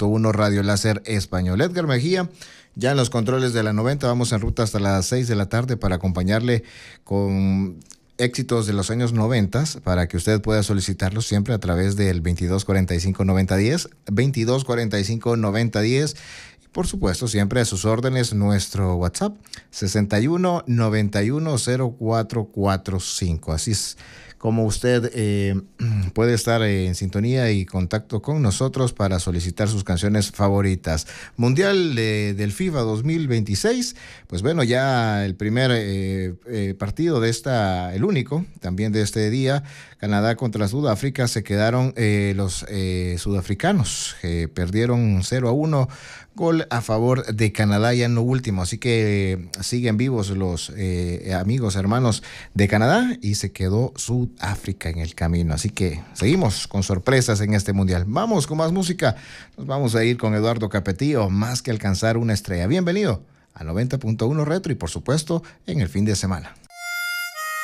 90.1 Radio Láser Español. Edgar Mejía, ya en los controles de la 90, vamos en ruta hasta las 6 de la tarde para acompañarle con éxitos de los años 90 para que usted pueda solicitarlos siempre a través del 2245-9010, 2245-9010. Por supuesto, siempre a sus órdenes, nuestro WhatsApp, 61910445. Así es como usted puede estar en sintonía y contacto con nosotros para solicitar sus canciones favoritas. Mundial del FIFA 2026, pues bueno, ya el primer partido de el único, también de este día, Canadá contra Sudáfrica, se quedaron los sudafricanos, perdieron 0-1, gol a favor de Canadá ya en lo último, así que siguen vivos los amigos, hermanos de Canadá, y se quedó Sudáfrica en el camino, así que seguimos con sorpresas en este mundial. Vamos con más música, nos vamos a ir con Eduardo Capetillo, Más que alcanzar una estrella. Bienvenido a 90.1 Retro y por supuesto en el fin de semana.